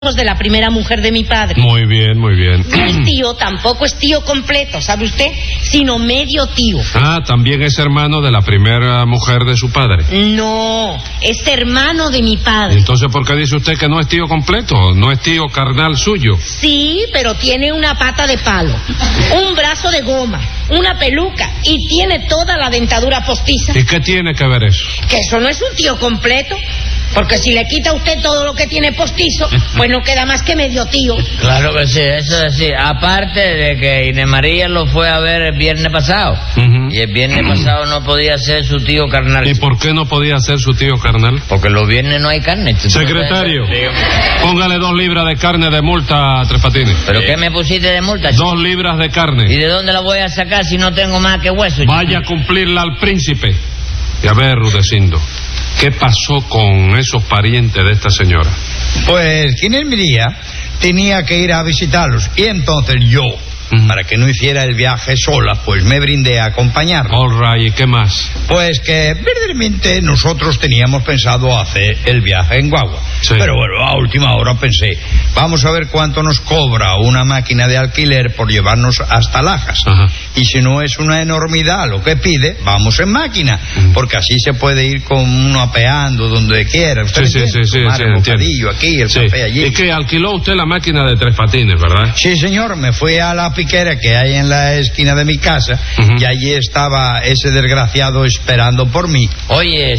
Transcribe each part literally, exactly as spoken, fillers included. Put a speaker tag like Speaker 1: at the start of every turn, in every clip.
Speaker 1: de la primera mujer de mi padre.
Speaker 2: Muy bien, muy bien.
Speaker 1: Mi tío tampoco es tío completo, ¿sabe usted? Sino medio tío.
Speaker 2: Ah, también es hermano de la primera mujer de su padre.
Speaker 1: No, es hermano de mi padre.
Speaker 2: Entonces, ¿por qué dice usted que no es tío completo? ¿No es tío carnal suyo?
Speaker 1: Sí, pero tiene una pata de palo, un brazo de goma, una peluca y tiene toda la dentadura postiza.
Speaker 2: ¿Y qué tiene que ver eso?
Speaker 1: Que eso no es un tío completo. Porque si le quita a usted todo lo que tiene postizo, pues no queda más que medio tío.
Speaker 3: Claro que sí, eso es así. Aparte de que Inés María lo fue a ver el viernes pasado. Uh-huh. Y el viernes pasado no podía ser su tío carnal.
Speaker 2: ¿Y por qué no podía ser su tío carnal?
Speaker 3: Porque los viernes no hay carne.
Speaker 2: Secretario, póngale dos libras de carne de multa a Tres Patines.
Speaker 3: ¿Pero qué me pusiste de multa, chico?
Speaker 2: Dos libras de carne.
Speaker 3: ¿Y de dónde la voy a sacar si no tengo más que hueso, chico?
Speaker 2: Vaya a cumplirla al príncipe. Y a ver, Rudecindo, ¿qué pasó con esos parientes de esta señora?
Speaker 4: Pues Inés María tenía que ir a visitarlos y entonces yo, uh-huh. para que no hiciera el viaje sola, pues me brindé a acompañarla.
Speaker 2: All right, ¿y qué más?
Speaker 4: Pues que verdaderamente nosotros teníamos pensado hacer el viaje en guagua. Sí. Pero bueno, a última hora pensé, vamos a ver cuánto nos cobra una máquina de alquiler por llevarnos hasta Lajas. Uh-huh. Y si no es una enormidad lo que pide, vamos en máquina, uh-huh. porque así se puede ir con uno apeando donde quiera.
Speaker 2: ¿Usted sí, sí, sí, sí,
Speaker 4: tomar
Speaker 2: sí,
Speaker 4: el bocadillo aquí, el sí. café allí.
Speaker 2: Y que alquiló usted la máquina de Tres Patines, ¿verdad?
Speaker 4: Sí, señor, me fui a la piquera que hay en la esquina de mi casa, uh-huh. y allí estaba ese desgraciado esperando por mí.
Speaker 3: Oyes,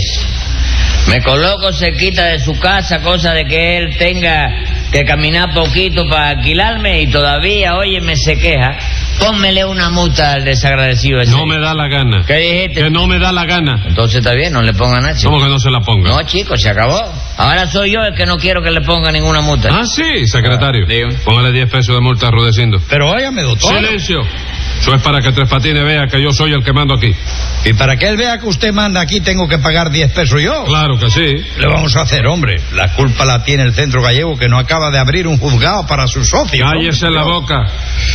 Speaker 3: me coloco cerquita de su casa, cosa de que él tenga que caminar poquito para alquilarme y todavía, oye, me se queja. Pónmele una multa al desagradecido ese.
Speaker 2: No me da la gana.
Speaker 3: ¿Qué dijiste?
Speaker 2: Que no me da la gana.
Speaker 3: Entonces está bien, no le ponga nada, chico.
Speaker 2: ¿Cómo que no se la ponga?
Speaker 3: No, chico, se acabó. Ahora soy yo el que no quiero que le ponga ninguna multa.
Speaker 2: Ah, sí, secretario.
Speaker 3: Ah,
Speaker 2: póngale diez pesos de multa a Rudecindo.
Speaker 4: Pero óyame, doctor.
Speaker 2: Silencio. Eso es para que Tres Patines vea que yo soy el que mando aquí.
Speaker 4: Y para que él vea que usted manda aquí, tengo que pagar diez pesos yo.
Speaker 2: Claro que sí.
Speaker 4: Le vamos a hacer, hombre. La culpa la tiene el Centro Gallego, que no acaba de abrir un juzgado para sus socios.
Speaker 2: Cállese la boca.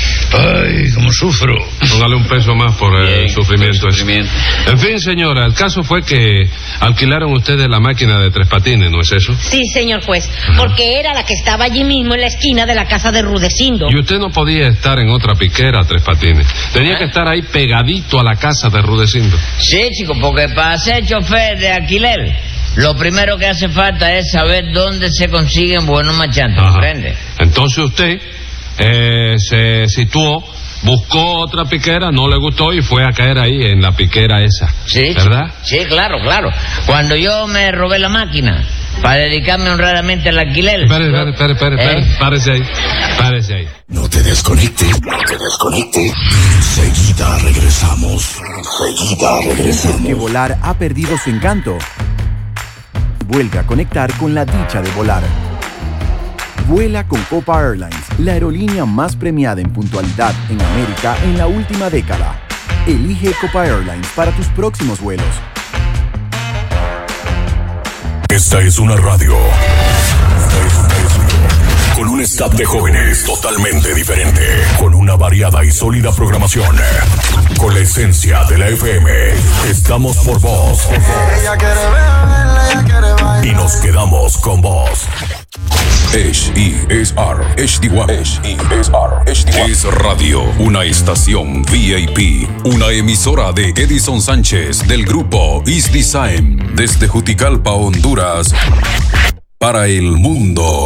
Speaker 4: Ay, cómo sufro.
Speaker 2: Póngale un peso más por el Bien, sufrimiento. sufrimiento. En fin, señora, el caso fue que alquilaron ustedes la máquina de Tres Patines, ¿no es eso?
Speaker 1: Sí, señor juez, porque era la que estaba allí mismo en la esquina de la casa de Rudecindo.
Speaker 2: Y usted no podía estar en otra piquera, Tres Patines. Tenía ¿Ah? que estar ahí pegadito a la casa de Rudecindo.
Speaker 3: Sí, chico, porque para ser chofer de alquiler, lo primero que hace falta es saber dónde se consiguen buenos machantes, ¿comprende?
Speaker 2: Entonces usted eh, se situó, buscó otra piquera, no le gustó y fue a caer ahí en la piquera esa.
Speaker 3: Sí, ¿verdad? Sí, claro, claro. Cuando yo me robé la máquina para dedicarme honradamente al alquiler.
Speaker 2: Espere, espere, espere, espere, espere. ¿Eh? Párese ahí, párese ahí.
Speaker 5: No te desconectes, no te desconectes. Enseguida regresamos. Enseguida regresamos.
Speaker 6: Que volar ha perdido su encanto. Vuelve a conectar con la dicha de volar. Vuela con Copa Airlines, la aerolínea más premiada en puntualidad en América en la última década. Elige Copa Airlines para tus próximos vuelos.
Speaker 5: Esta es una radio. Esta es una radio. Con un staff de jóvenes totalmente diferente. Con una variada y sólida programación. Con la esencia de la F M. Estamos por vos. Y nos quedamos con vos. H E S R H D one H E S R H D one Es Radio, una estación V I P, una emisora de Edison Sánchez del grupo East Design desde Juticalpa, Honduras, para el mundo.